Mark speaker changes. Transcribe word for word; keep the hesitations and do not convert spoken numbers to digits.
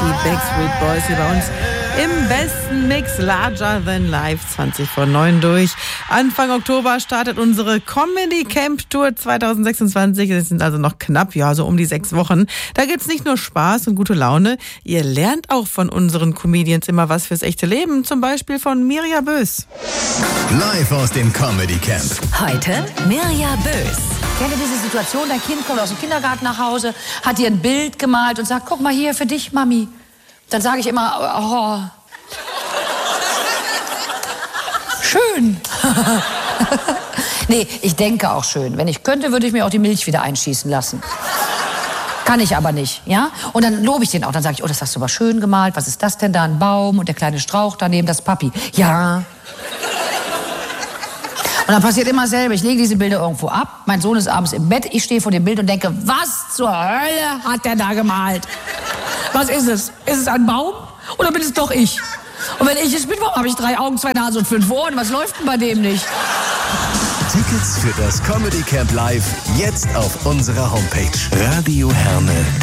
Speaker 1: die Backstreet Boys hier bei uns im besten Mix Larger Than Life, zwanzig vor neun durch. Anfang Oktober startet unsere Comedy Camp Tour zwanzig sechsundzwanzig. Es sind also noch knapp, ja, so um die sechs Wochen. Da gibt's nicht nur Spaß und gute Laune. Ihr lernt auch von unseren Comedians immer was fürs echte Leben. Zum Beispiel von Mirja Bös.
Speaker 2: Live aus dem Comedy Camp.
Speaker 3: Heute Mirja Bös.
Speaker 4: Kennt ihr diese Situation, dein Kind kommt aus dem Kindergarten nach Hause, hat dir ein Bild gemalt und sagt, guck mal hier, für dich, Mami. Dann sage ich immer, oh, schön. Nee, ich denke auch schön. Wenn ich könnte, würde ich mir auch die Milch wieder einschießen lassen. Kann ich aber nicht, ja? Und dann lobe ich den auch. Dann sage ich, oh, das hast du aber schön gemalt. Was ist das denn da? Ein Baum und der kleine Strauch daneben, das Papi. Ja. Und dann passiert immer dasselbe. Ich lege diese Bilder irgendwo ab. Mein Sohn ist abends im Bett. Ich stehe vor dem Bild und denke, was zur Hölle hat der da gemalt? Was ist es? Ist es ein Baum? Oder bin es doch ich? Und wenn ich es bin, warum habe ich drei Augen, zwei Nasen und fünf Ohren? Was läuft denn bei dem nicht?
Speaker 2: Tickets für das Comedy Camp Live jetzt auf unserer Homepage radioherne punkt de.